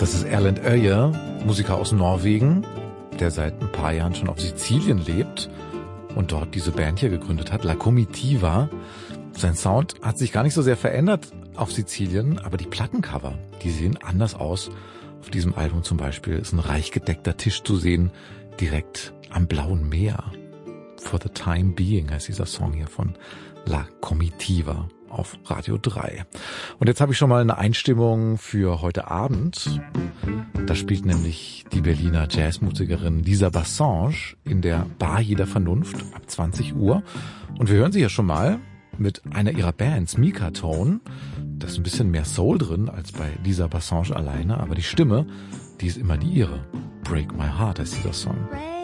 Das ist Erlend Øye, Musiker aus Norwegen, der seit ein paar Jahren schon auf Sizilien lebt und dort diese Band hier gegründet hat, La Comitiva. Sein Sound hat sich gar nicht so sehr verändert auf Sizilien, aber die Plattencover, die sehen anders aus. Auf diesem Album zum Beispiel ist ein reich gedeckter Tisch zu sehen, direkt am blauen Meer. For the Time Being heißt dieser Song hier von La Comitiva auf Radio 3. Und jetzt habe ich schon mal eine Einstimmung für heute Abend. Da spielt nämlich die Berliner Jazzmusikerin Lisa Bassange in der Bar jeder Vernunft ab 20 Uhr. Und wir hören sie ja schon mal mit einer ihrer Bands, Mika-Tone. Da ist ein bisschen mehr Soul drin als bei Lisa Bassange alleine, aber die Stimme, die ist immer die ihre. Break My Heart heißt dieser Song.